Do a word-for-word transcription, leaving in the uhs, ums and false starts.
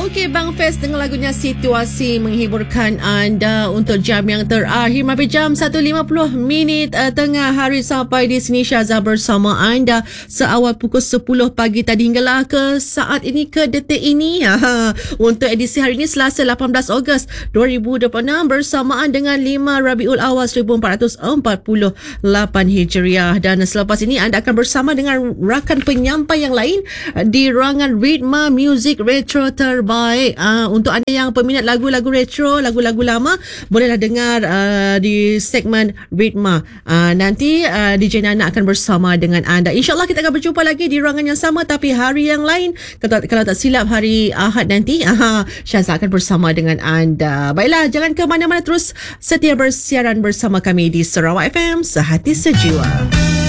Okey, Bang Fest dengan lagunya Situasi menghiburkan anda untuk jam yang terakhir. Sampai jam satu lima puluh minit uh, tengah hari sampai di sini Syazah bersama anda seawal pukul sepuluh pagi tadi hinggalah ke saat ini, ke detik ini. Ha, untuk edisi hari ini Selasa lapan belas Ogos dua ribu dua puluh enam bersamaan dengan lima Rabiul Awal seribu empat ratus empat puluh lapan Hijriah. Dan selepas ini anda akan bersama dengan rakan penyampai yang lain di ruangan Ritma Music Retro Terbaik. Uh, untuk anda yang peminat lagu-lagu retro, lagu-lagu lama, bolehlah dengar uh, di segmen Ritma. Uh, nanti uh, D J Nana akan bersama dengan anda. InsyaAllah kita akan berjumpa lagi di ruangan yang sama tapi hari yang lain. Kalau, kalau tak silap hari Ahad nanti, uh, Syazah akan bersama dengan anda. Baiklah, jangan ke mana-mana, terus setia bersiaran bersama kami di Sarawak F M Sehati Sejiwa.